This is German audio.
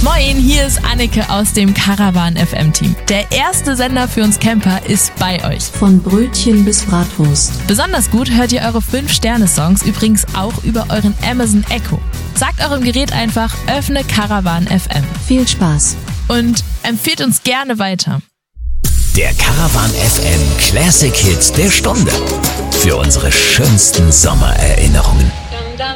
Moin, hier ist Anneke aus dem Caravan FM Team. Der erste Sender für uns Camper ist bei euch. Von Brötchen bis Bratwurst. Besonders gut hört ihr eure 5-Sterne-Songs übrigens auch über euren Amazon Echo. Sagt eurem Gerät einfach, öffne Caravan FM. Viel Spaß. Und empfehlt uns gerne weiter. Der Caravan FM Classic Hits der Stunde. Für unsere schönsten Sommererinnerungen.